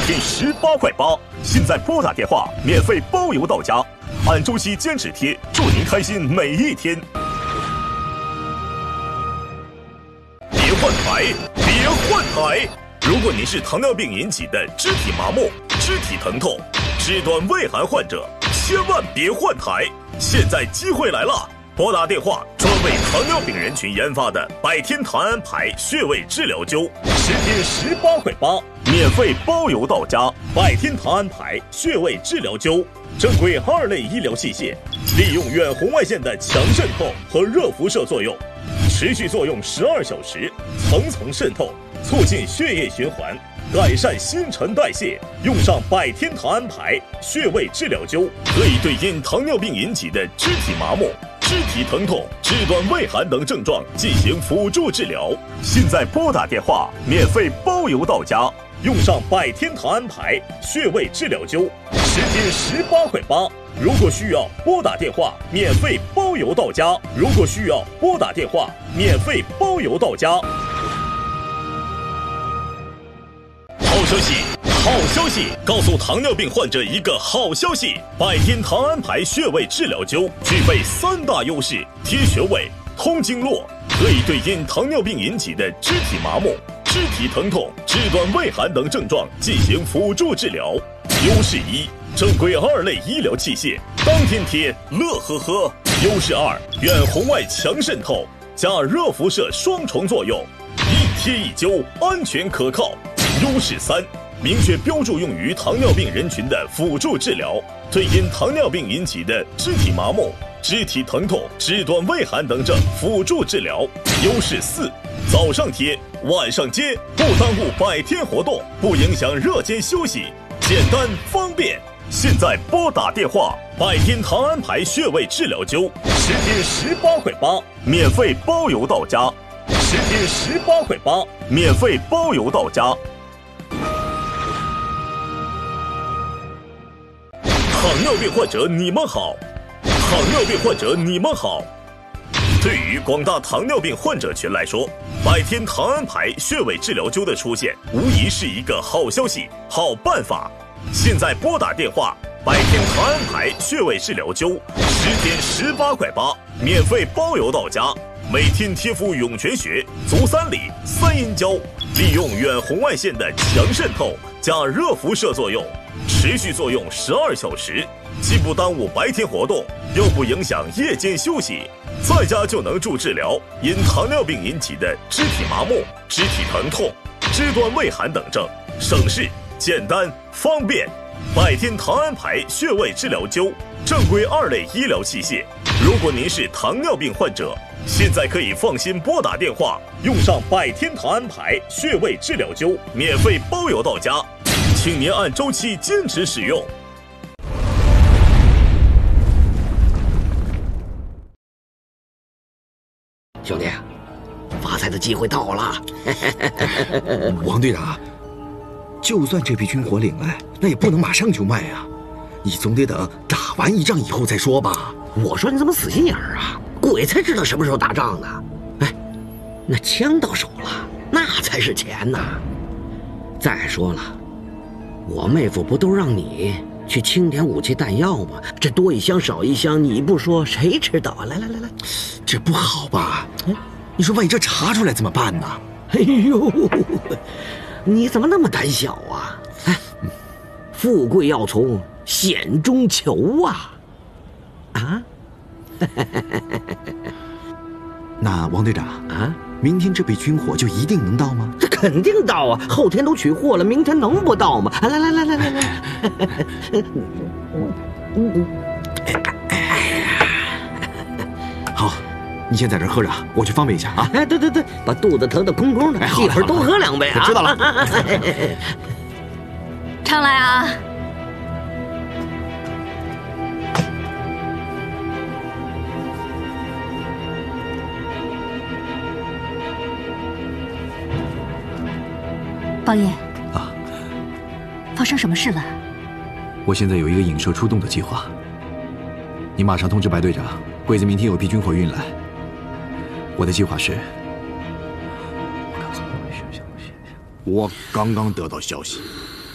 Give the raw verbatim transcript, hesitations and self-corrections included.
天十八块八，现在拨打电话免费包邮到家，按周期坚持贴，祝您开心每一天。别换台，别换台！如果您是糖尿病引起的肢体麻木、肢体疼痛、肢端畏寒患者，千万别换台！现在机会来了！拨打电话，专为糖尿病人群研发的百天糖安牌穴位治疗灸，十天十八块八，免费包邮到家。百天糖安牌穴位治疗灸，正规二类医疗器械，利用远红外线的强渗透和热辐射作用，持续作用十二小时，层层渗透，促进血液循环，改善新陈代谢。用上百天糖安牌穴位治疗灸，可以对因糖尿病引起的肢体麻木、肢体疼痛、肢端畏寒等症状进行辅助治疗。现在拨打电话，免费包邮到家。用上百天糖安牌穴位治疗灸，十天十八块八。如果需要，拨打电话，免费包邮到家。如果需要，拨打电话，免费包邮到家。好消息！好消息！告诉糖尿病患者一个好消息：百天糖安牌穴位治疗灸具备三大优势：贴穴位、通经络，可以对因糖尿病引起的肢体麻木、肢体疼痛、肢端畏寒等症状进行辅助治疗。优势一：正规二类医疗器械，当天贴，乐呵呵。优势二：远红外强渗透加热辐射双重作用，一贴一灸，安全可靠。优势三：明确标注用于糖尿病人群的辅助治疗，对因糖尿病引起的肢体麻木、肢体疼痛、肢端畏寒等症辅助治疗。优势四：早上贴，晚上接，不耽误百天活动，不影响热间休息，简单方便。现在拨打电话，百天糖安牌穴位治疗灸，十天十八块八，免费包邮到家。十天十八块八，免费包邮到家。糖尿病患者你们好，糖尿病患者你们好。对于广大糖尿病患者群来说，百天糖安牌穴位治疗灸的出现，无疑是一个好消息、好办法。现在拨打电话，百天糖安牌穴位治疗灸，十天十八块八，免费包邮到家。每天贴敷涌泉穴、足三里、三阴交，利用远红外线的强渗透加热辐射作用，持续作用十二小时，既不耽误白天活动，又不影响夜间休息，在家就能助治疗因糖尿病引起的肢体麻木、肢体疼痛、肢端畏寒等症，省事、简单、方便。百天糖安牌穴位治疗灸，正规二类医疗器械。如果您是糖尿病患者，现在可以放心拨打电话，用上百天糖安牌穴位治疗灸，免费包邮到家，请您按周期坚持使用。 兄弟，发财的机会到了！ 王队长，就算这批军火领来，那也不能马上就卖啊，你总得等打完一仗以后再说吧。 我说你怎么死心眼儿啊？鬼才知道什么时候打仗呢！哎，那枪到手了，那才是钱呐。再说了，我妹夫不都让你去清点武器弹药吗？这多一箱少一箱，你不说谁知道啊？来来来来， 这不好吧？嗯，你说万一这查出来怎么办呢？ 哎呦，你怎么那么胆小啊？哎，富贵要从险中求啊！啊？ 那王队长啊， 明天这批军火就一定能到吗？ 这肯定到啊！后天都取货了，明天能不到吗？来来来来来来， 好，你先在这儿喝着，我去方便一下啊！ 哎，对对对，把肚子疼得空空的， 哎、 一会儿多喝两杯啊！ 知道了。 常来啊！包爷啊， 发生什么事了？ 我现在有一个引蛇出洞的计划，你马上通知白队长，鬼子明天有批军火运来。我的计划是，我刚刚得到消息，